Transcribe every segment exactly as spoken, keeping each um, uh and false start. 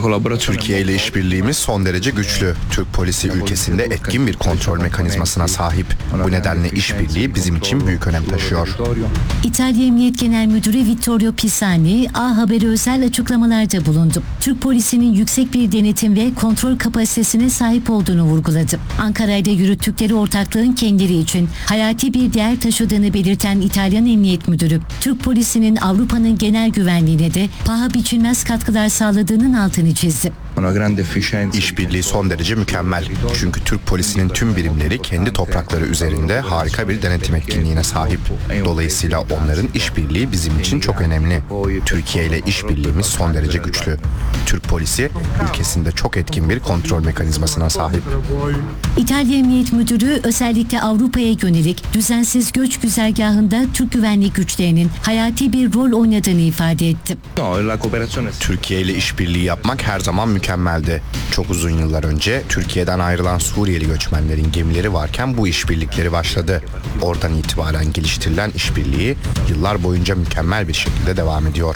Türkiye ile işbirliğimiz son derece güçlü. Türk polisi ülkesinde etkin bir kontrol mekanizmasına sahip. Bu nedenle işbirliği bizim için büyük önem taşıyor. İtalya Emniyet Genel Müdürü Vittorio Pisani, A Haber'e özel açıklamalarda bulundu. Türk polisinin yüksek bir denetim ve kontrol kapasitesine sahip olduğunu vurguladı. Ankara'da yürüttükleri ortaklığın kendileri için hayati bir değer taşıdığını belirten İtalyan Emniyet Müdürü, Türk polisinin Avrupa'nın genel güvenliğine de paha biçilmez katkılar sağladığının altını çizdi. İşbirliği son derece mükemmel. Çünkü Türk polisinin tüm birimleri kendi toprakları üzerinde harika bir denetim etkinliğine sahip. Dolayısıyla onların işbirliği bizim için çok önemli. Türkiye ile işbirliğimiz son derece güçlü. Türk polisi ülkesinde çok etkin bir kontrol mekanizmasına sahip. İtalya Emniyet Müdürü özellikle Avrupa'ya yönelik düzensiz göç güzergahında Türk güvenlik güçlerinin hayati bir rol oynadığını ifade etti. Türkiye ile işbirliği yapmak her zaman mükemmeldi. Çok uzun yıllar önce Türkiye'den ayrılan Suriyeli göçmenlerin gemileri varken bu işbirlikleri başladı. Oradan itibaren geliştirilen işbirliği yıllar boyunca mükemmel bir şekilde devam ediyor.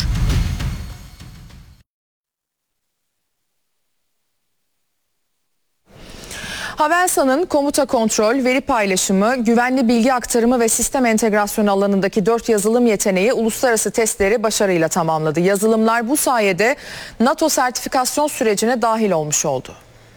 Havelsan'ın komuta kontrol, veri paylaşımı, güvenli bilgi aktarımı ve sistem entegrasyonu alanındaki dört yazılım yeteneği uluslararası testleri başarıyla tamamladı. Yazılımlar bu sayede NATO sertifikasyon sürecine dahil olmuş oldu.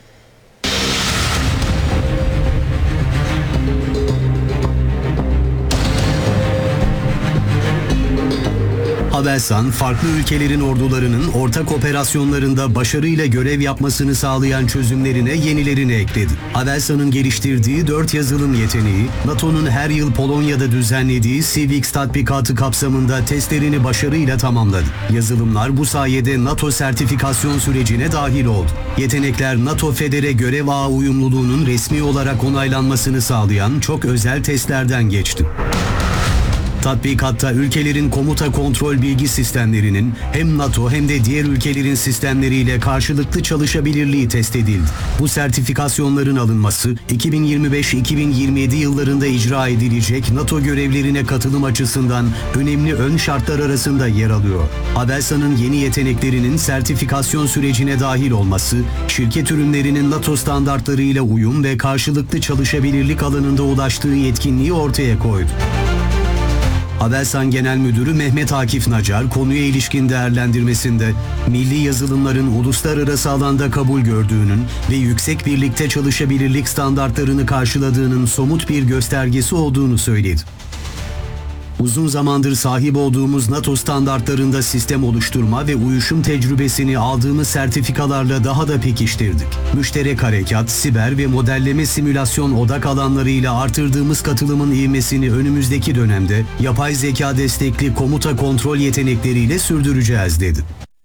Havelsan, farklı ülkelerin ordularının ortak operasyonlarında başarıyla görev yapmasını sağlayan çözümlerine yenilerini ekledi. Havelsan'ın geliştirdiği dört yazılım yeteneği, NATO'nun her yıl Polonya'da düzenlediği Civix tatbikatı kapsamında testlerini başarıyla tamamladı. Yazılımlar bu sayede NATO sertifikasyon sürecine dahil oldu. Yetenekler NATO Federe görev ağı uyumluluğunun resmi olarak onaylanmasını sağlayan çok özel testlerden geçti. Tatbikatta ülkelerin komuta kontrol bilgi sistemlerinin hem NATO hem de diğer ülkelerin sistemleriyle karşılıklı çalışabilirliği test edildi. Bu sertifikasyonların alınması iki bin yirmi beş iki bin yirmi yedi yıllarında icra edilecek NATO görevlerine katılım açısından önemli ön şartlar arasında yer alıyor. Havelsan'ın yeni yeteneklerinin sertifikasyon sürecine dahil olması, şirket ürünlerinin NATO standartlarıyla uyum ve karşılıklı çalışabilirlik alanında ulaştığı yetkinliği ortaya koydu. Havelsan Genel Müdürü Mehmet Akif Nacar konuya ilişkin değerlendirmesinde milli yazılımların uluslararası alanda kabul gördüğünün ve yüksek birlikte çalışabilirlik standartlarını karşıladığının somut bir göstergesi olduğunu söyledi. Uzun zamandır sahip olduğumuz NATO standartlarında sistem oluşturma ve uyuşum tecrübesini aldığımız sertifikalarla daha da pekiştirdik. Müşterek harekat, siber ve modelleme simülasyon odak alanlarıyla artırdığımız katılımın ivmesini önümüzdeki dönemde yapay zeka destekli komuta kontrol yetenekleriyle sürdüreceğiz dedi.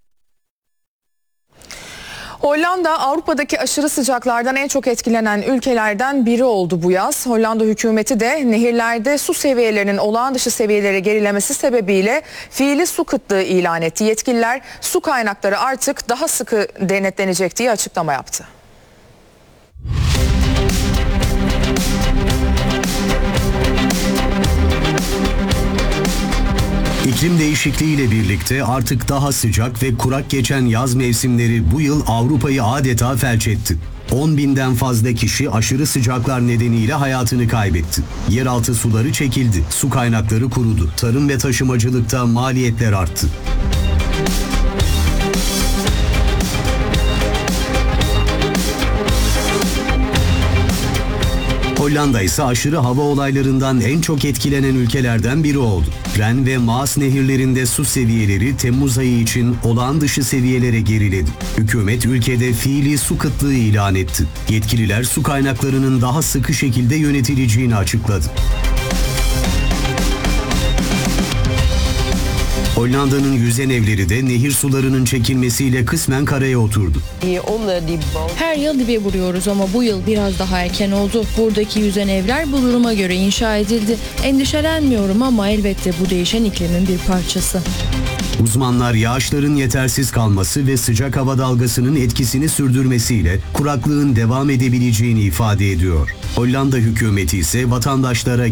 Hollanda Avrupa'daki aşırı sıcaklardan en çok etkilenen ülkelerden biri oldu bu yaz. Hollanda hükümeti de nehirlerde su seviyelerinin olağan dışı seviyelere gerilemesi sebebiyle fiili su kıtlığı ilan etti. Yetkililer su kaynakları artık daha sıkı denetlenecek diye açıklama yaptı. İklim değişikliğiyle birlikte artık daha sıcak ve kurak geçen yaz mevsimleri bu yıl Avrupa'yı adeta felç etti. on binden fazla kişi aşırı sıcaklar nedeniyle hayatını kaybetti. Yeraltı suları çekildi, su kaynakları kurudu, tarım ve taşımacılıkta maliyetler arttı. Hollanda ise aşırı hava olaylarından en çok etkilenen ülkelerden biri oldu. Ren ve Maas nehirlerinde su seviyeleri Temmuz ayı için olağan dışı seviyelere geriledi. Hükümet ülkede fiili su kıtlığı ilan etti. Yetkililer su kaynaklarının daha sıkı şekilde yönetileceğini açıkladı. Hollanda'nın yüzen evleri de nehir sularının çekilmesiyle kısmen karaya oturdu. Her yıl dibe vuruyoruz ama bu yıl biraz daha erken oldu. Buradaki yüzen evler bu duruma göre inşa edildi. Endişelenmiyorum ama elbette bu değişen iklimin bir parçası. Uzmanlar yağışların yetersiz kalması ve sıcak hava dalgasının etkisini sürdürmesiyle kuraklığın devam edebileceğini ifade ediyor. Hollanda hükümeti ise vatandaşlara